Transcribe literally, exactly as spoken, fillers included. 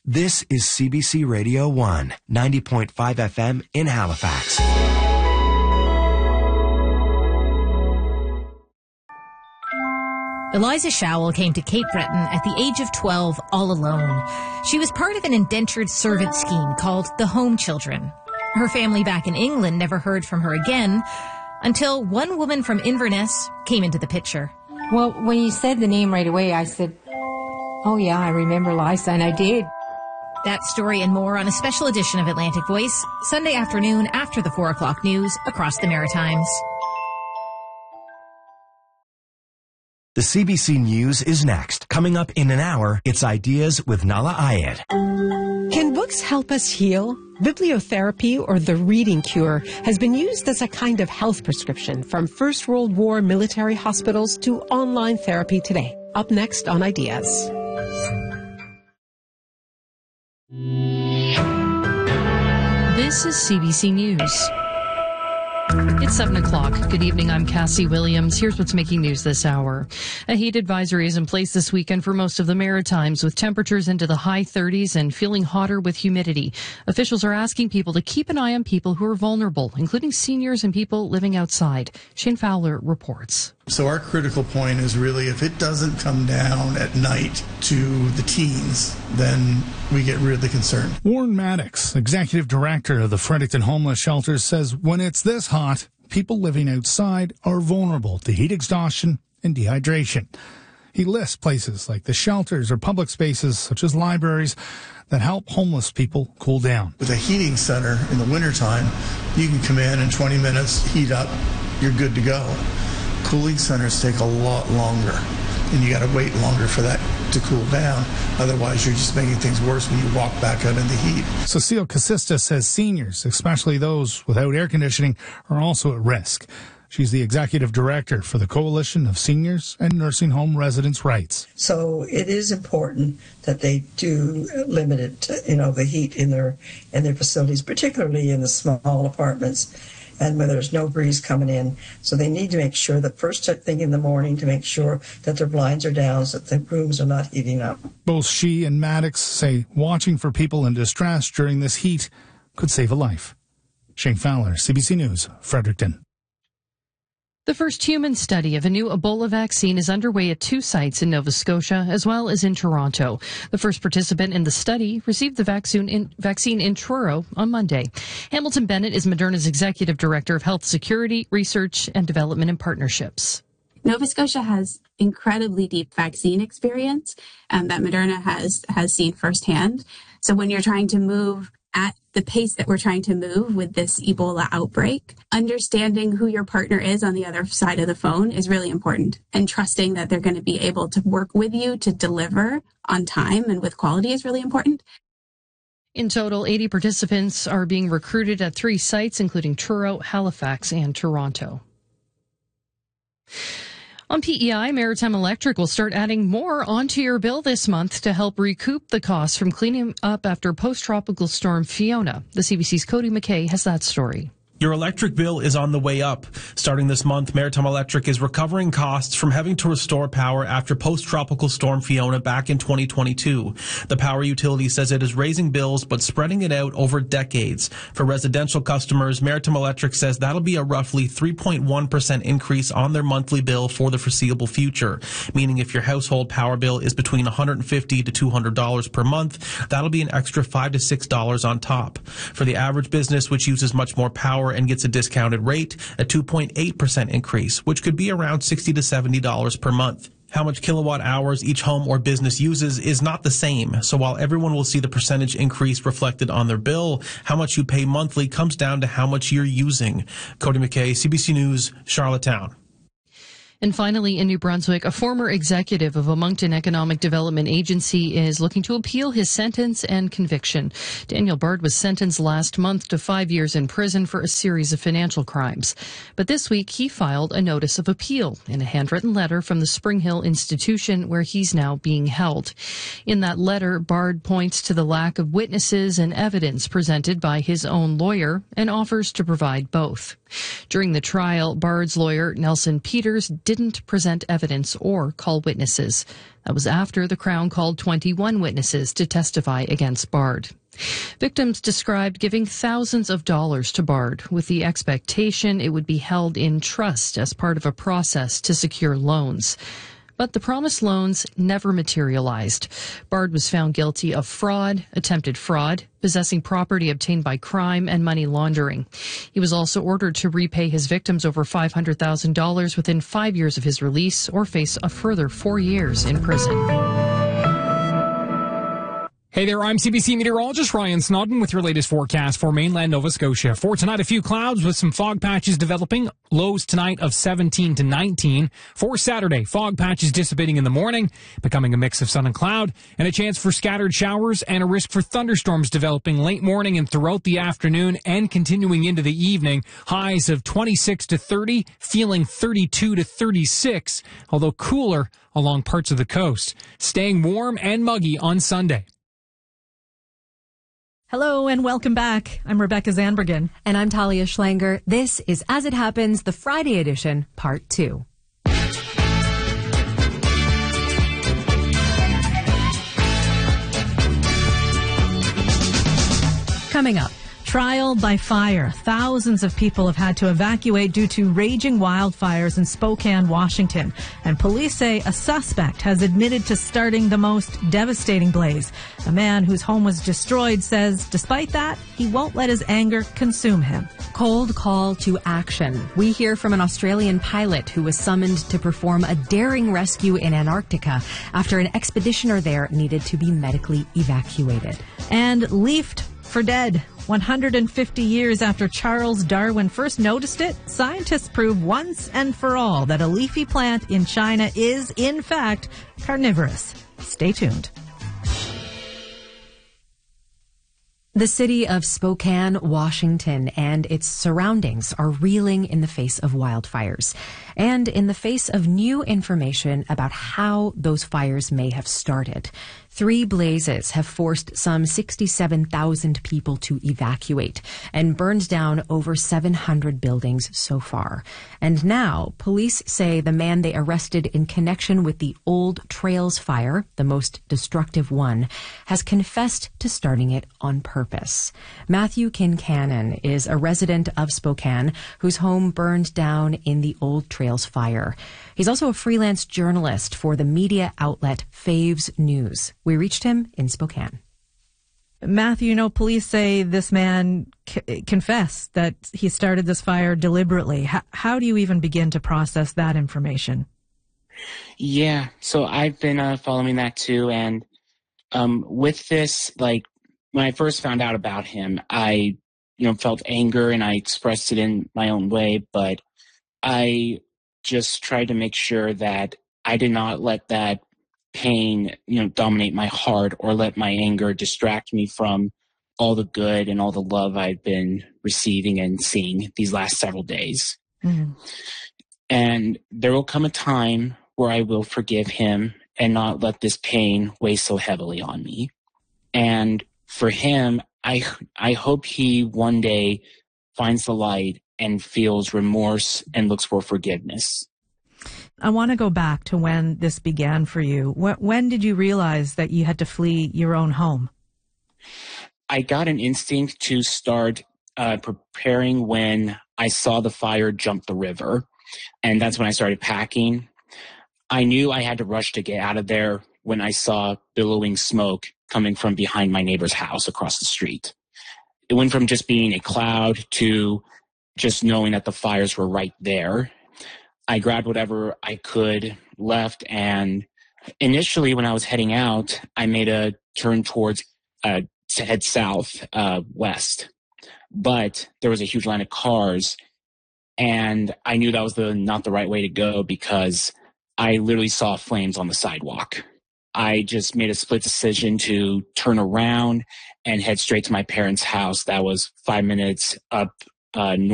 This is C B C Radio one, ninety point five F M in Halifax. Eliza Showell came to Cape Breton at the age of twelve all alone. She was part of an indentured servant scheme called the Home Children. Her family back in England never heard from her again until one woman from Inverness came into the picture. Well, when you said the name right away, I said, oh yeah, I remember Liza, and I did. That story and more on a special edition of Atlantic Voice, Sunday afternoon after the four o'clock news across the Maritimes. The C B C News is next. Coming up in an hour, it's Ideas with Nala Ayed. Can books help us heal? Bibliotherapy, or the reading cure, has been used as a kind of health prescription from First World War military hospitals to online therapy today. Up next on Ideas. This is C B C News. It's seven o'clock. Good evening. I'm Cassie Williams. Here's what's making news this hour. A heat advisory is in place this weekend for most of the Maritimes, with temperatures into the high thirties and feeling hotter with humidity. Officials are asking people to keep an eye on people who are vulnerable, including seniors and people living outside. Shane Fowler reports. So our critical point is really, if it doesn't come down at night to the teens, then we get really concerned. Warren Maddox, executive director of the Fredericton Homeless Shelter, says when it's this hot, people living outside are vulnerable to heat exhaustion and dehydration. He lists places like the shelters or public spaces such as libraries that help homeless people cool down. With a heating center in the wintertime, you can come in in twenty minutes, heat up, you're good to go. Cooling centers take a lot longer, and you got to wait longer for that to cool down. Otherwise, you're just making things worse when you walk back out in the heat. Cecile Casista says seniors, especially those without air conditioning, are also at risk. She's the executive director for the Coalition of Seniors and Nursing Home Residents' Rights. So it is important that they do limit it to, you know, the heat in their in their facilities, particularly in the small apartments, and where there's no breeze coming in. So they need to make sure that first thing in the morning to make sure that their blinds are down so that the rooms are not heating up. Both she and Maddox say watching for people in distress during this heat could save a life. Shane Fowler, C B C News, Fredericton. The first human study of a new Ebola vaccine is underway at two sites in Nova Scotia, as well as in Toronto. The first participant in the study received the vaccine in, vaccine in Truro on Monday. Hamilton Bennett is Moderna's Executive Director of Health Security, Research and Development and Partnerships. Nova Scotia has incredibly deep vaccine experience um, that Moderna has, has seen firsthand. So when you're trying to move at the pace that we're trying to move with this Ebola outbreak, understanding who your partner is on the other side of the phone is really important, and trusting that they're going to be able to work with you to deliver on time and with quality is really important. In total, eighty participants are being recruited at three sites, including Truro, Halifax, and Toronto. On P E I, Maritime Electric will start adding more onto your bill this month to help recoup the costs from cleaning up after post-tropical storm Fiona. The C B C's Cody McKay has that story. Your electric bill is on the way up. Starting this month, Maritime Electric is recovering costs from having to restore power after post-tropical storm Fiona back in twenty twenty-two. The power utility says it is raising bills but spreading it out over decades. For residential customers, Maritime Electric says that'll be a roughly three point one percent increase on their monthly bill for the foreseeable future. Meaning if your household power bill is between one hundred fifty dollars to two hundred dollars per month, that'll be an extra five to six dollars on top. For the average business, which uses much more power and gets a discounted rate, a two point eight percent increase, which could be around sixty to seventy dollars per month. How much kilowatt hours each home or business uses is not the same, so while everyone will see the percentage increase reflected on their bill, how much you pay monthly comes down to how much you're using. Cody McKay, C B C News, Charlottetown. And finally, in New Brunswick, a former executive of a Moncton Economic Development Agency is looking to appeal his sentence and conviction. Daniel Bard was sentenced last month to five years in prison for a series of financial crimes. But this week, he filed a notice of appeal in a handwritten letter from the Spring Hill Institution, where he's now being held. In that letter, Bard points to the lack of witnesses and evidence presented by his own lawyer and offers to provide both. During the trial, Bard's lawyer, Nelson Peters, didn't present evidence or call witnesses. That was after the Crown called twenty-one witnesses to testify against Bard. Victims described giving thousands of dollars to Bard with the expectation it would be held in trust as part of a process to secure loans. But the promised loans never materialized. Bard was found guilty of fraud, attempted fraud, possessing property obtained by crime, and money laundering. He was also ordered to repay his victims over five hundred thousand dollars within five years of his release or face a further four years in prison. Hey there, I'm C B C meteorologist Ryan Snodden with your latest forecast for mainland Nova Scotia. For tonight, a few clouds with some fog patches developing. Lows tonight of seventeen to nineteen. For Saturday, fog patches dissipating in the morning, becoming a mix of sun and cloud, and a chance for scattered showers and a risk for thunderstorms developing late morning and throughout the afternoon and continuing into the evening. Highs of twenty-six to thirty, feeling thirty-two to thirty-six, although cooler along parts of the coast. Staying warm and muggy on Sunday. Hello and welcome back. I'm Rebecca Zanbergen. And I'm Talia Schlanger. This is As It Happens, the Friday edition, part two. Coming up, trial by fire. Thousands of people have had to evacuate due to raging wildfires in Spokane, Washington. And police say a suspect has admitted to starting the most devastating blaze. A man whose home was destroyed says, despite that, he won't let his anger consume him. Cold call to action. We hear from an Australian pilot who was summoned to perform a daring rescue in Antarctica after an expeditioner there needed to be medically evacuated. And leafed for dead. one hundred fifty years after Charles Darwin first noticed it, scientists prove once and for all that a leafy plant in China is, in fact, carnivorous. Stay tuned. The city of Spokane, Washington, and its surroundings are reeling in the face of wildfires and in the face of new information about how those fires may have started. Three blazes have forced some sixty-seven thousand people to evacuate and burned down over seven hundred buildings so far. And now, police say the man they arrested in connection with the Old Trails fire, the most destructive one, has confessed to starting it on purpose. Matthew Kincannon is a resident of Spokane whose home burned down in the Old Trails fire. He's also a freelance journalist for the media outlet Faves News. We reached him in Spokane. Matthew, you know, police say this man c- confessed that he started this fire deliberately. H- how do you even begin to process that information? Yeah, so I've been uh, following that too. And um, with this, like, when I first found out about him, I, you know, felt anger and I expressed it in my own way. But I just tried to make sure that I did not let that pain, you know, dominate my heart or let my anger distract me from all the good and all the love I've been receiving and seeing these last several days. Mm-hmm. And there will come a time where I will forgive him and not let this pain weigh so heavily on me. And for him, I, I hope he one day finds the light and feels remorse and looks for forgiveness. I want to go back to when this began for you. When, when did you realize that you had to flee your own home? I got an instinct to start uh, preparing when I saw the fire jump the river. And that's when I started packing. I knew I had to rush to get out of there when I saw billowing smoke coming from behind my neighbor's house across the street. It went from just being a cloud to just knowing that the fires were right there. I grabbed whatever I could left, and initially when I was heading out, I made a turn towards uh, to head south, uh, west. But there was a huge line of cars, and I knew that was the not the right way to go because I literally saw flames on the sidewalk. I just made a split decision to turn around and head straight to my parents' house that was five minutes up uh, north.